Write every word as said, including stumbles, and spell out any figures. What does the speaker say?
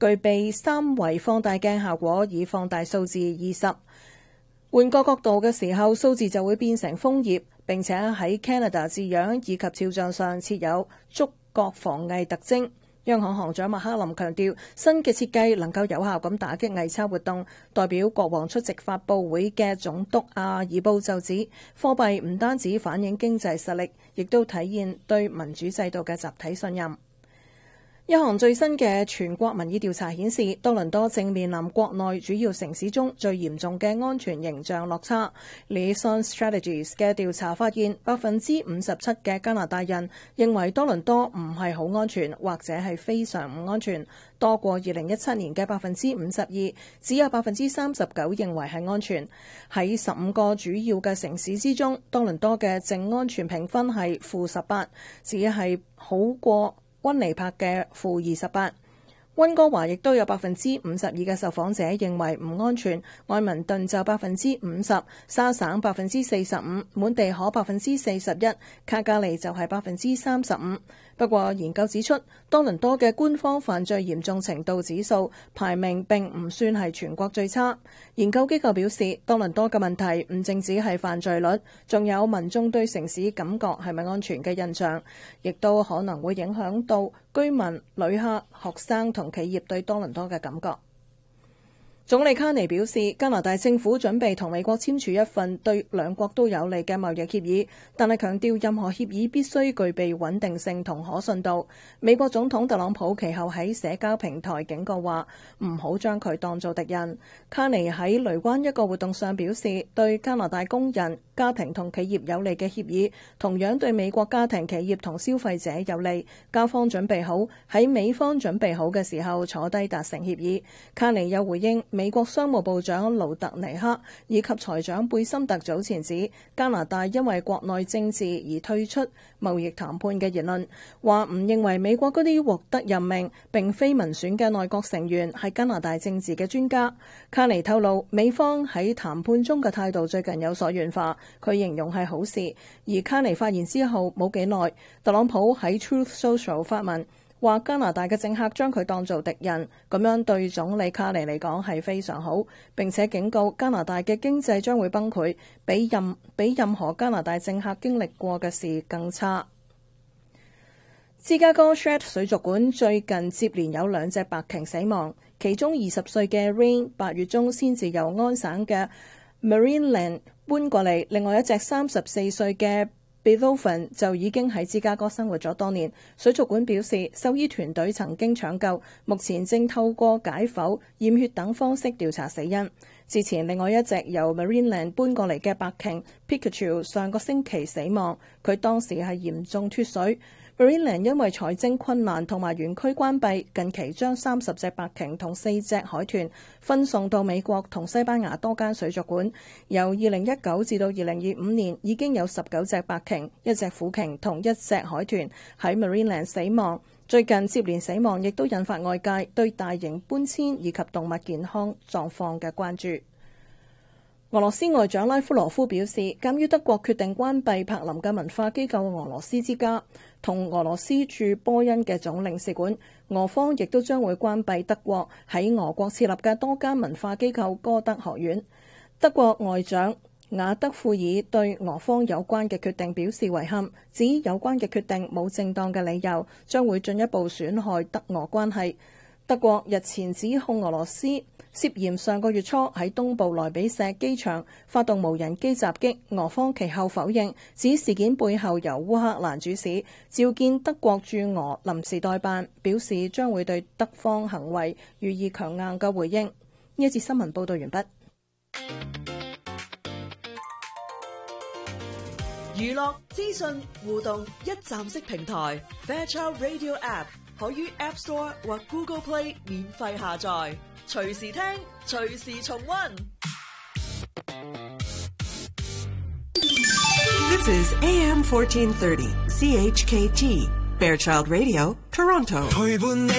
具備三維放大鏡效果，以放大數字二十。換個角度嘅時候，數字就會變成楓葉，並且喺 Canada 字樣以及肖像上設有觸覺防偽特徵。央行行長麥克林強調，新嘅設計能夠有效咁打擊偽鈔活動。代表國王出席發佈會嘅總督阿爾布就指，貨幣唔單止反映經濟實力，亦都體現對民主制度嘅集體信任。一項最新嘅全國民意調查顯示，多倫多正面臨國內主要城市中最嚴重嘅安全形象落差。Liaison Strategies 嘅調查發現，百分之五十七嘅加拿大人認為多倫多唔係好安全，或者係非常唔安全，多過二零一七年嘅百分之五十二，只有百分之三十九認為係安全。喺十五個主要嘅城市之中，多倫多嘅淨安全評分係負十八，只係好過溫尼伯嘅負二十八。溫哥華亦都有百分之五十二嘅受訪者認為唔安全，愛民頓就百分之五十，沙省百分之四十五，滿地可百分之四十一，卡加利就係百分之三十五。不過研究指出，多倫多嘅官方犯罪嚴重程度指數排名並唔算係全國最差。研究機構表示，多倫多嘅問題唔淨止係犯罪率，仲有民眾對城市感覺係咪安全嘅印象，亦都可能會影響到居民、旅客、學生同企業對多倫多嘅感覺。總理卡尼表示，加拿大政府準備同美國簽署一份對兩國都有利嘅貿易協議，但係強調任何協議必須具備穩定性同可信度。美國總統特朗普其後喺社交平台警告話，唔好將佢當做敵人。卡尼喺雷灣一個活動上表示，對加拿大工人、家庭同企業有利嘅協議，同樣對美國家庭、企業同消費者有利。加方準備好喺美方準備好嘅時候坐低達成協議。卡尼又回應美國商務部長盧特尼克以及財長貝森特早前指加拿大因為國內政治而退出貿易談判嘅言論，話唔認為美國嗰啲獲得任命並非民選嘅內閣成員係加拿大政治嘅專家。卡尼透露，美方喺談判中嘅態度最近有所軟化，佢形容係好事。而卡尼發言之後冇幾耐，特朗普喺 Truth Social 發文，話加拿大嘅政客將佢當做敵人，咁樣對總理卡尼嚟講係非常好，並且警告加拿大嘅經濟將會崩潰，比任比任何加拿大政客經歷過嘅事更差。芝加哥 Shedd 水族館最近接連有兩隻白鯨死亡，其中二十歲嘅 Rain 八月中先至由安省嘅 Marineland 搬過嚟，另外一隻三十四歲嘅Beethoven 就已經喺芝加哥生活咗多年。水族館表示，獸醫團隊曾經搶救，目前正透過解剖、驗血等方式調查死因。之前另外一隻由 Marineland 搬過嚟嘅白鯨 Pikachu 上個星期死亡，佢當時係嚴重脫水。Marineland 因為財政困難同埋園區關閉，近期將三十隻白鯨同四隻海豚分送到美國同西班牙多間水族館。由二零一九至到二零二五年，已經有十九隻白鯨、一隻虎鯨同一隻海豚喺 Marineland 死亡。最近接連死亡，亦都引發外界對大型搬遷以及動物健康狀況嘅關注。俄羅斯外長拉夫羅夫表示，鑑於德國決定關閉柏林嘅文化機構俄羅斯之家同俄羅斯駐波恩嘅總領事館，俄方亦都將會關閉德國喺俄國設立嘅多間文化機構歌德學院。德國外長雅德庫爾對俄方有關嘅決定表示遺憾，指有關嘅決定冇正當嘅理由，將會進一步損害德俄關係。德國日前指控俄羅斯涉嫌上個月初喺東部萊比錫機場發動無人機襲擊，俄方其後否認，指事件背後由烏克蘭主使，召見德國駐俄臨時代辦，表示將會對德方行為予以強硬嘅回應。呢一節新聞報導完畢。 娛樂資訊互動一站式平台 Fairchild Radio App 可於 App Store 或 Google Play 免費下載，隨時聽，隨時重溫。 This is A M fourteen thirty C H K T Fairchild Radio Toronto。